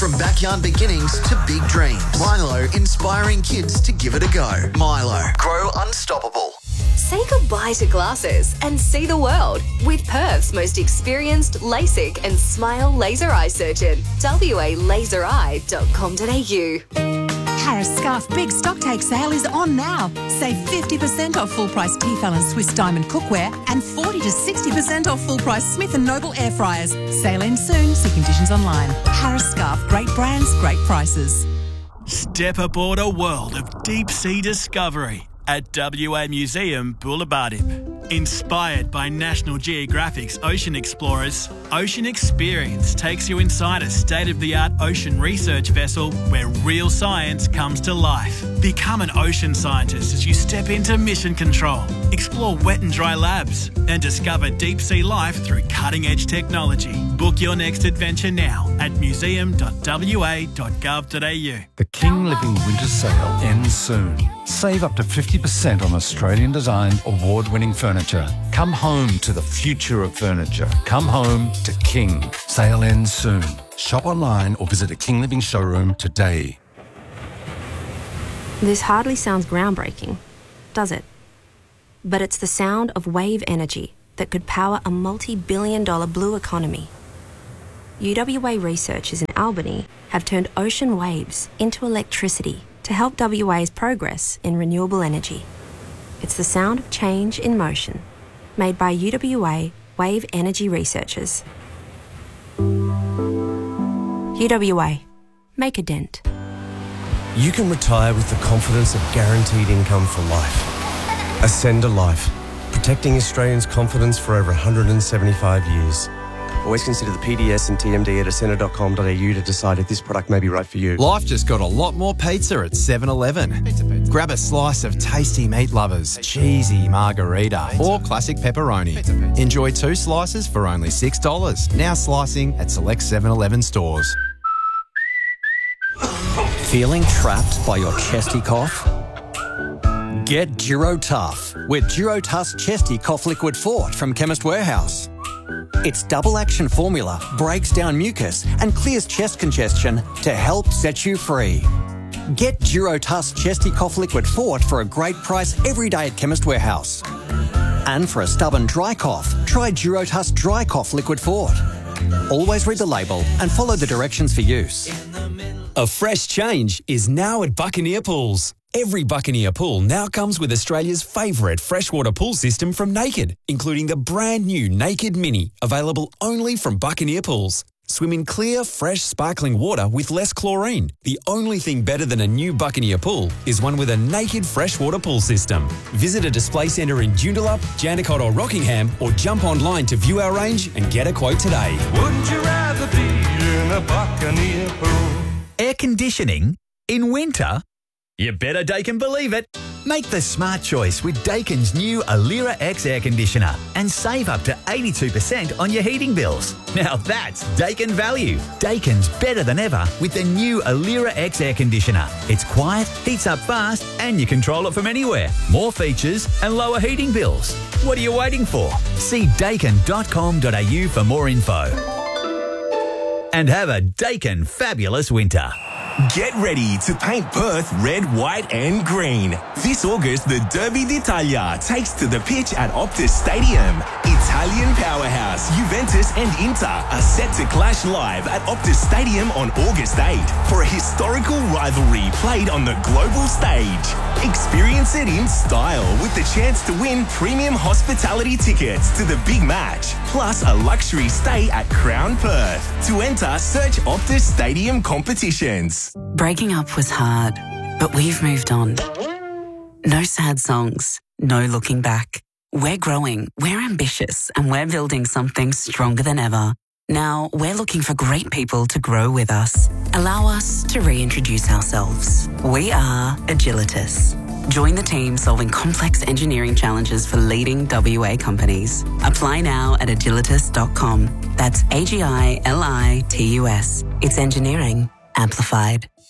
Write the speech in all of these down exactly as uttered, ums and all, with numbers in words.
From backyard beginnings to big dreams. Milo, inspiring kids to give it a go. Milo, grow unstoppable. Say goodbye to glasses and see the world with Perth's most experienced LASIK and Smile laser eye surgeon. w a laser eye dot com dot a u. Harris Scarf Big Stocktake Sale is on now. Save fifty percent off full-price Tefal and Swiss Diamond cookware and forty to sixty percent off full-price Smith and Noble air fryers. Sale ends soon. See conditions online. Harris Scarf. Great brands, great prices. Step aboard a world of deep-sea discovery at W A Museum Bulabarib. Inspired by National Geographic's Ocean Explorers, Ocean Experience takes you inside a state-of-the-art ocean research vessel where real science comes to life. Become an ocean scientist as you step into mission control, explore wet and dry labs, and discover deep-sea life through cutting-edge technology. Book your next adventure now at museum dot w a dot gov dot a u. The King Living Winter Sale ends soon. Save up to fifty percent on Australian-designed, award-winning furniture. Come home to the future of furniture. Come home to King. Sale ends soon. Shop online or visit a King Living showroom today. This hardly sounds groundbreaking, does it? But it's the sound of wave energy that could power a multi-billion dollar blue economy. U W A researchers in Albany have turned ocean waves into electricity to help W A's progress in renewable energy. It's the sound of change in motion, made by U W A wave energy researchers. U W A. Make a dent. You can retire with the confidence of guaranteed income for life. Ascend a Life, protecting Australians' confidence for over one hundred seventy-five years. Always consider the P D S and T M D at ascender dot com dot a u to decide if this product may be right for you. Life just got a lot more pizza at seven eleven. Grab a slice of tasty meat lovers, cheesy margarita, or classic pepperoni. Enjoy two slices for only six dollars. Now slicing at select seven eleven stores. Feeling trapped by your chesty cough? Get Durotough with Durotuss Chesty Cough Liquid Fort from Chemist Warehouse. Its double-action formula breaks down mucus and clears chest congestion to help set you free. Get Durotuss Chesty Cough Liquid Fort for a great price every day at Chemist Warehouse. And for a stubborn dry cough, try Durotuss Dry Cough Liquid Fort. Always read the label and follow the directions for use. A fresh change is now at Buccaneer Pools. Every Buccaneer pool now comes with Australia's favourite freshwater pool system from Naked, including the brand new Naked Mini, available only from Buccaneer Pools. Swim in clear, fresh, sparkling water with less chlorine. The only thing better than a new Buccaneer pool is one with a Naked freshwater pool system. Visit a display centre in Joondalup, Jandakot or Rockingham, or jump online to view our range and get a quote today. Wouldn't you rather be in a Buccaneer pool? Air conditioning in winter? You better Daikin believe it. Make the smart choice with Daikin's new Alira X air conditioner and save up to eighty-two percent on your heating bills. Now that's Daikin value. Daikin's better than ever with the new Alira X air conditioner. It's quiet, heats up fast, and you control it from anywhere. More features and lower heating bills. What are you waiting for? See daikin dot com dot a u for more info. And have a Daikin fabulous winter. Get ready to paint Perth red, white and green. This August, the Derby d'Italia takes to the pitch at Optus Stadium. Italian powerhouse Juventus and Inter are set to clash live at Optus Stadium on August eighth for a historical rivalry played on the global stage. Experience it in style with the chance to win premium hospitality tickets to the big match, plus a luxury stay at Crown Perth. To enter, search Optus Stadium competitions. Breaking up was hard, but we've moved on. No sad songs, no looking back. We're growing, we're ambitious, and we're building something stronger than ever. Now, we're looking for great people to grow with us. Allow us to reintroduce ourselves. We are Agilitas. Join the team solving complex engineering challenges for leading W A companies. Apply now at agilitas dot com. That's A G I L I T U S. It's engineering amplified.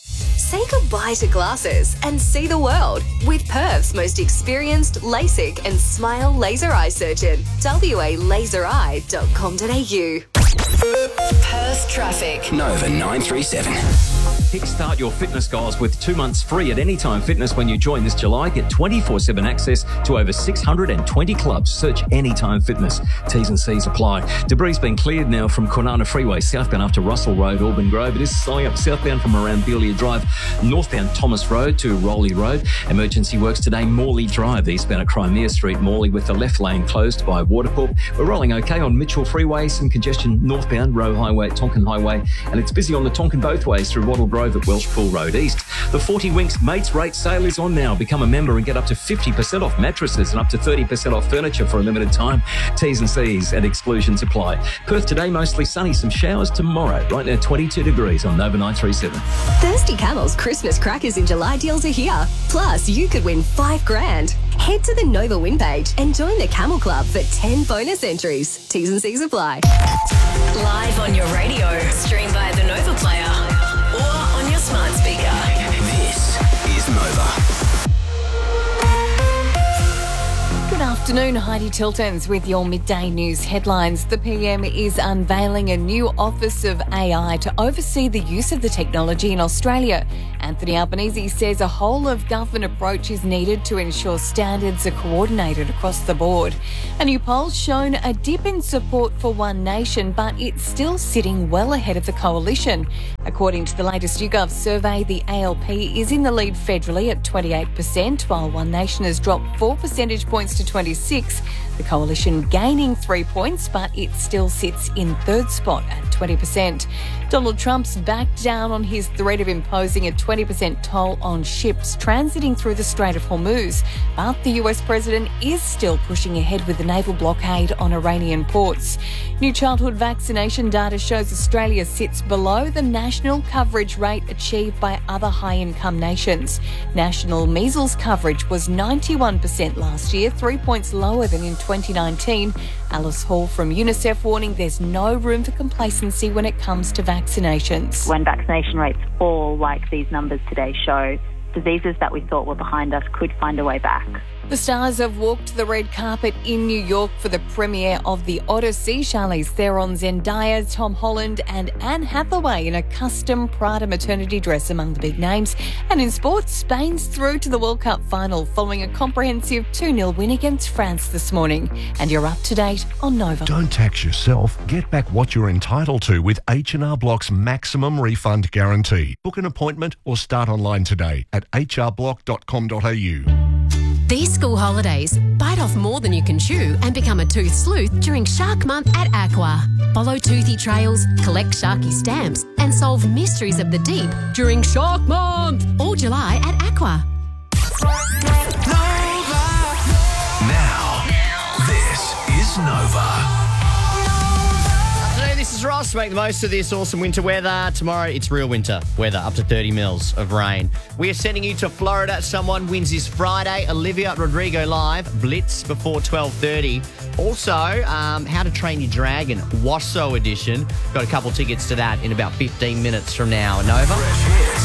Say goodbye to glasses and see the world with Perth's most experienced LASIK and Smile laser eye surgeon. w a laser eye dot com dot a u. Perth traffic. Nova nine three seven. Kickstart your fitness goals with two months free at Anytime Fitness when you join this July. Get twenty-four seven access to over six hundred twenty clubs. Search Anytime Fitness. T's and C's apply. Debris has been cleared now from Kwinana Freeway, southbound after Russell Road, Auburn Grove. It is slowing up southbound from around Belia Drive, northbound Thomas Road to Rowley Road. Emergency works today, Morley Drive, eastbound at Crimea Street, Morley, with the left lane closed by Watercorp. We're rolling okay on Mitchell Freeway, some congestion northbound, Roe Highway at Tonkin Highway, and it's busy on the Tonkin both ways through Wattle Grove at Welsh Pool Road East. The forty Winks Mates Rate Sale is on now. Become a member and get up to fifty percent off mattresses and up to thirty percent off furniture for a limited time. T's and C's and exclusions apply. Perth today, mostly sunny, some showers tomorrow. Right now, twenty-two degrees on Nova nine three seven. Thirsty Camel's Christmas Crackers in July deals are here. Plus, you could win five grand. Head to the Nova Win page and join the Camel Club for ten bonus entries. T's and C's apply. Live on your radio, stream via the Nova Player or on your smart speaker. This is Nova. Good afternoon, Heidi Tiltons with your midday news headlines. The P M is unveiling a new Office of A I to oversee the use of the technology in Australia. Anthony Albanese says a whole-of-government approach is needed to ensure standards are coordinated across the board. A new poll's shown a dip in support for One Nation, but it's still sitting well ahead of the coalition. According to the latest YouGov survey, the A L P is in the lead federally at twenty-eight percent, while One Nation has dropped four percentage points to twenty-six. The coalition gaining three points, but it still sits in third spot at twenty percent. Donald Trump's backed down on his threat of imposing a twenty percent toll on ships transiting through the Strait of Hormuz, but the U S president is still pushing ahead with the naval blockade on Iranian ports. New childhood vaccination data shows Australia sits below the national coverage rate achieved by other high-income nations. National measles coverage was ninety-one percent last year, three points lower than in twenty nineteen. Alice Hall from UNICEF warning there's no room for complacency when it comes to vaccinations. When vaccination rates fall like these numbers today show, diseases that we thought were behind us could find a way back. The stars have walked the red carpet in New York for the premiere of The Odyssey. Charlize Theron, Zendaya, Tom Holland and Anne Hathaway in a custom Prada maternity dress among the big names. And in sports, Spain's through to the World Cup final following a comprehensive two nil win against France this morning. And you're up to date on Nova. Don't tax yourself. Get back what you're entitled to with H and R Block's maximum refund guarantee. Book an appointment or start online today at h r block dot com dot a u. These school holidays, bite off more than you can chew and become a tooth sleuth during Shark Month at Aqua. Follow toothy trails, collect Sharky stamps and solve mysteries of the deep during Shark Month. All July at Aqua. Now, this is Nova. This is Ross. Make the most of this awesome winter weather. Tomorrow, it's real winter weather, up to thirty mils of rain. We are sending you to Florida. Someone wins this Friday. Olivia Rodrigo live, Blitz before twelve thirty. Also, um, How to Train Your Dragon, Wasso edition. Got a couple tickets to that in about fifteen minutes from now. Nova.